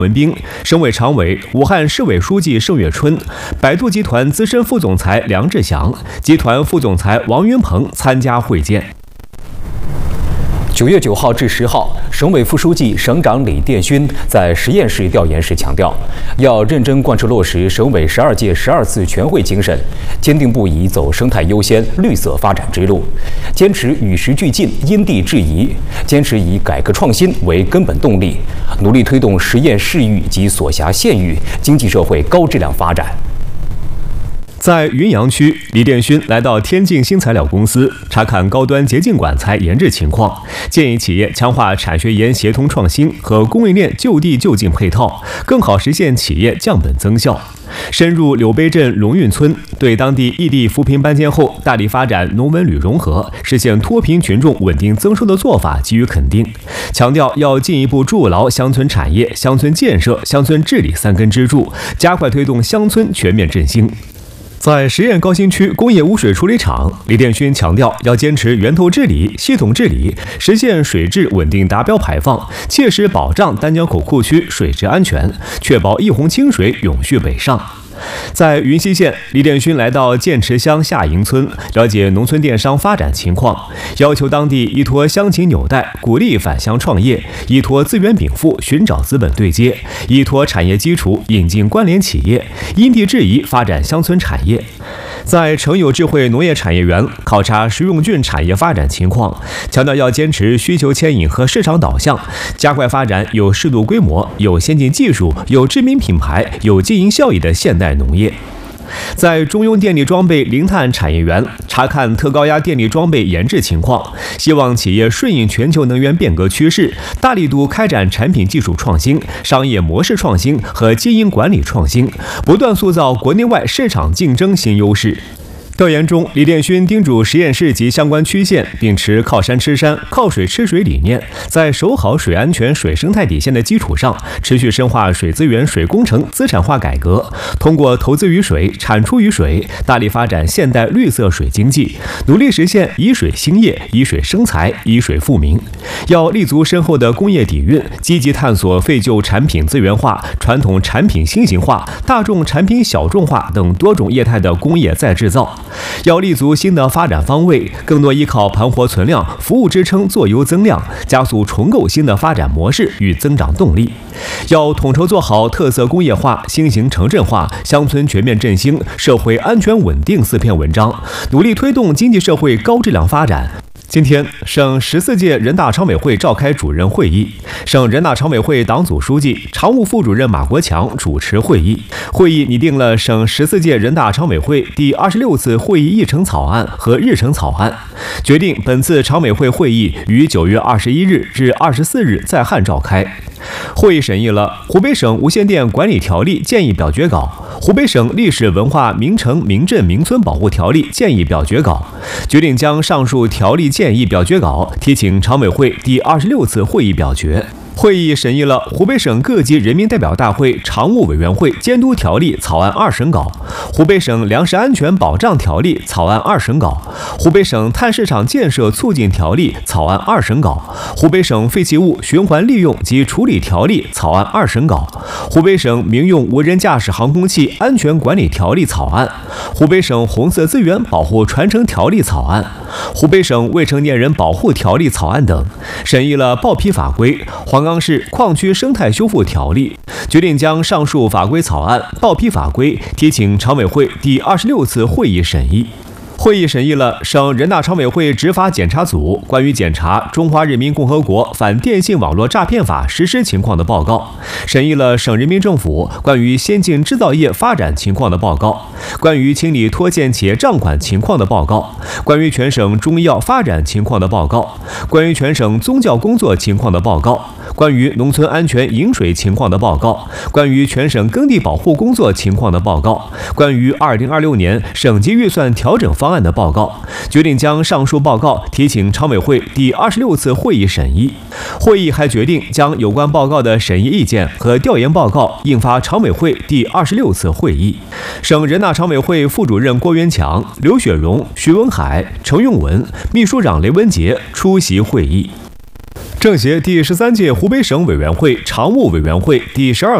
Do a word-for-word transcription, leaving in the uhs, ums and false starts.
文斌、省委常委、武汉市委书记盛月春、百度集团资深副总裁梁志祥、集团副总裁王云鹏参加会见。 九月九号至十号，省委副书记、省长李殿勋在实验室调研时强调，要认真贯彻落实省委十二届十二次全会精神，坚定不移走生态优先、绿色发展之路，坚持与时俱进、因地制宜，坚持以改革创新为根本动力，努力推动实验市域及所辖县域经济社会高质量发展。 在云阳区，李殿勋来到天净新材料公司查看高端洁净管材研制情况，建议企业强化产学研协同创新和供应链就地就近配套，更好实现企业降本增效。深入柳碑镇龙运村，对当地异地扶贫搬迁后大力发展农文旅融合，实现脱贫群众稳定增收的做法给予肯定，强调要进一步筑牢乡村产业、乡村建设、乡村治理三根支柱，加快推动乡村全面振兴。在十堰高新区工业污水处理厂，李殿勋强调要坚持源头治理、系统治理，实现水质稳定达标排放，切实保障丹江口库区水质安全，确保一泓清水永续北上。在云溪县，李殿勋来到建池乡下营村，了解农村电商发展情况，要求当地依托乡情纽带，鼓励返乡创业；依托资源禀赋，寻找资本对接；依托产业基础，引进关联企业；因地制宜发展乡村产业。在城友智慧农业产业园考察食用菌产业发展情况，强调要坚持需求牵引和市场导向，加快发展有适度规模、有先进技术、有知名品牌、有经营效益的现代农业。在中庸电力装备零碳产业园查看特高压电力装备研制情况，希望企业顺应全球能源变革趋势，大力度开展产品技术创新、商业模式创新和经营管理创新，不断塑造国内外市场竞争新优势。调研中，李殿勋叮嘱实验室及相关区县秉持靠山吃山、靠水吃水理念，在守好水安全、水生态底线的基础上，持续深化水资源、水工程资产化改革，通过投资于水、产出于水，大力发展现代绿色水经济，努力实现以水兴业、以水生财、以水富民。要立足深厚的工业底蕴，积极探索废旧产品资源化、传统产品新型化、大众产品小众化等多种业态的工业再制造。要立足新的发展方位，更多依靠盘活存量、服务支撑做优增量，加速重构新的发展模式与增长动力。要统筹做好特色工业化、新型城镇化、乡村全面振兴、社会安全稳定四篇文章，努力推动经济社会高质量发展。今天，省十四届人大常委会召开主任会议，省人大常委会党组书记、常务副主任马国强主持会议。会议拟定了省十四届人大常委会第二十六次会议议程草案和日程草案，决定本次常委会会议于九月二十一日至二十四日在汉召开。会议审议了湖北省无线电管理条例建议表决稿、湖北省历史文化名城名镇名村保护条例建议表决稿，决定将上述条例建议表决稿提请常委会第二十六次会议表决。会议审议了湖北省各级人民代表大会常务委员会监督条例草案二审稿、湖北省粮食安全保障条例草案二审稿、湖北省碳市场建设促进条例草案二审稿、湖北省废弃物循环利用及处理条例草案二审稿、湖北省民用无人驾驶航空器安全管理条例草案、湖北省红色资源保护传承条例草案、湖北省未成年人保护条例草案等，审议了报批法规、黄冈市矿区生态修复条例，决定将上述法规草案、报批法规提请常委会第二十六次会议审议。会议审议了省人大常委会执法检查组关于检查《中华人民共和国反电信网络诈骗法》实施情况的报告，审议了省人民政府关于先进制造业发展情况的报告，关于清理拖欠企业账款情况的报告，关于全省中医药发展情况的报告，关于全省宗教工作情况的报告，关于农村安全饮水情况的报告，关于全省耕地保护工作情况的报告，关于二零二六年省级预算调整方案的报告，决定将上述报告提请常委会第二十六次会议审议。会议还决定将有关报告的审议意见和调研报告印发常委会第二十六次会议。省人大常委会副主任郭元强、刘雪荣、徐文海、程永文、秘书长雷文杰出席会议。 政协第十三届湖北省委员会常务委员会第十二